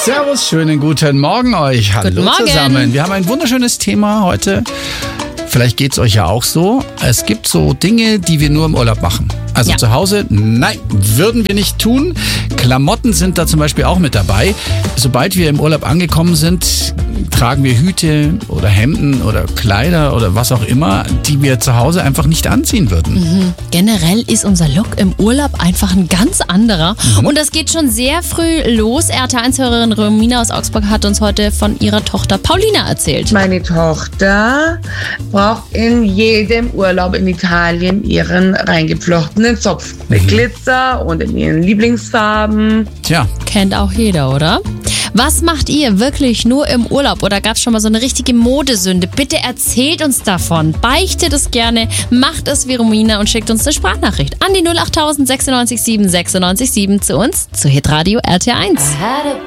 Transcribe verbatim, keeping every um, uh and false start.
Servus, schönen guten Morgen euch. Hallo Guten Morgen. zusammen. Wir haben ein wunderschönes Thema heute. Vielleicht geht's euch ja auch so. Es gibt so Dinge, die wir nur im Urlaub machen. Also Ja. zu Hause, nein, würden wir nicht tun. Klamotten sind da zum Beispiel auch mit dabei. Sobald wir im Urlaub angekommen sind, tragen wir Hüte oder Hemden oder Kleider oder was auch immer, die wir zu Hause einfach nicht anziehen würden. Generell ist unser Look im Urlaub einfach ein ganz anderer. Und das geht schon sehr früh los. R T eins Hörerin Romina aus Augsburg hat uns heute von ihrer Tochter Paulina erzählt. Meine Tochter braucht in jedem Urlaub in Italien ihren reingeflochtenen Zopf. Mit Glitzer und in ihren Lieblingsfarben. Tja, Kennt auch jeder, oder? Was macht ihr wirklich nur im Urlaub? Oder gab es schon mal so eine richtige Modesünde? Bitte erzählt uns davon. Beichtet es gerne, macht es wie Romina und schickt uns eine Sprachnachricht an die null acht tausend sechsundneunzig sieben sechsundneunzig sieben zu uns, zu Hitradio R T eins.